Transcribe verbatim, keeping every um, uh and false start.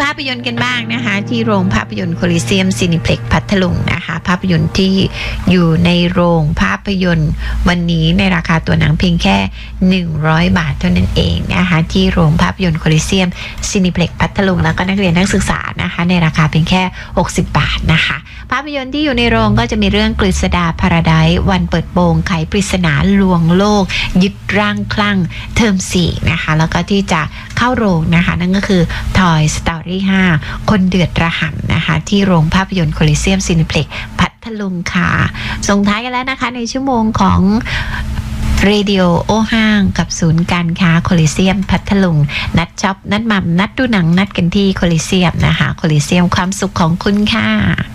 ภาพยนตร์กันบ้างนะคะที่โรงภาพยนตร์โคลิเซียมซินิเพล็กซ์พัทลุงนะคะภาพยนตร์ที่อยู่ในโรงภาพยนตร์วันนี้ในราคาตัวหนังเพียงแค่หนึ่งร้อยบาทเท่านั้นเองนะคะที่โรงภาพยนตร์โคลิเซียมซินิเพล็กซ์พัทลุงแล้วก็นักเรียนนักศึกษานะคะในราคาเพียงแค่หกสิบบาทนะคะภาพยนตร์ที่อยู่ในโรงก็จะมีเรื่องกฤษดาพาราไดซ์วันเปิดโปงไขปริศนาลวงโลกยึดร่างคลั่งเทอมสี่นะคะแล้วก็ที่จะเข้าโรงนะคะนั่นก็คือ Toy Story ห้าคนเดือดระห่ำนะคะที่โรงภาพยนตร์โคลิเซียมซินิเพล็กซ์พัทลุงค่ะส่งท้ายกันแล้วนะคะในชั่วโมงของเรดิโอโอห้างกับศูนย์การค้าโคลิเซียมพัทลุงนัดช็อปนัดมัมนัดดูหนังนัดกันที่โคลิเซียมนะคะโคลิเซียมความสุขของคุณค่ะ